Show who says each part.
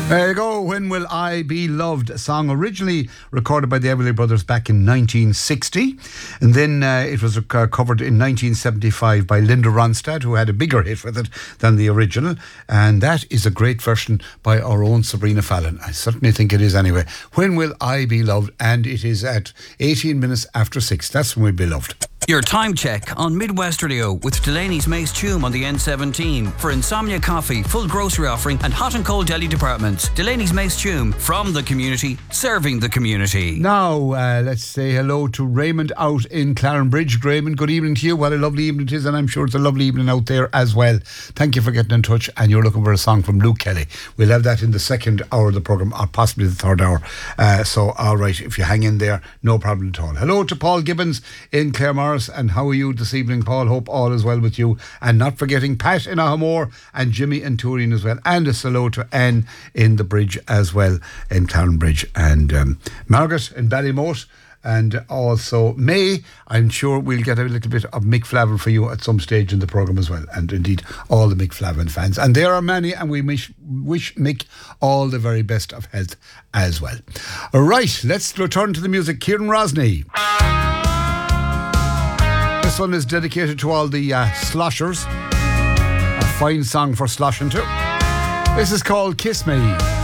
Speaker 1: There you go. When Will I Be Loved? A song originally recorded by the Everly Brothers back in 1960. And then it was covered in 1975 by Linda Ronstadt, who had a bigger hit with it than the original. And that is a great version by our own Sabrina Fallon. I certainly think it is anyway. When Will I Be Loved? And it is at 18 minutes after 6. That's when we'll be loved.
Speaker 2: Your time check on Midwest Radio with Delaney's Mace Tume on the N17 for Insomnia Coffee, full grocery offering and hot and cold deli departments. Delaney's Mace Tume, from the community, serving the community.
Speaker 1: Now, let's say hello to Raymond out in Clarenbridge. Raymond, good evening to you. What a lovely evening it is, and I'm sure it's a lovely evening out there as well. Thank you for getting in touch, and you're looking for a song from Luke Kelly. We'll have that in the second hour of the programme, or possibly the third hour. So, all right, if you hang in there, no problem at all. Hello to Paul Gibbons in Claremorris, and how are you this evening, Paul? Hope all is well with you. And not forgetting Pat in Ahamore and Jimmy in Turin as well. And a hello to Anne in the Bridge as well, in Clarenbridge, and Margaret in Ballymote, and also May. I'm sure we'll get a little bit of Mick Flavin for you at some stage in the programme as well, and indeed all the Mick Flavin fans, and there are many, and we wish Mick all the very best of health as well. All right, let's return to the music. Kieran Rosny. This one is dedicated to all the sloshers. A fine song for sloshing to. This is called Kiss Me.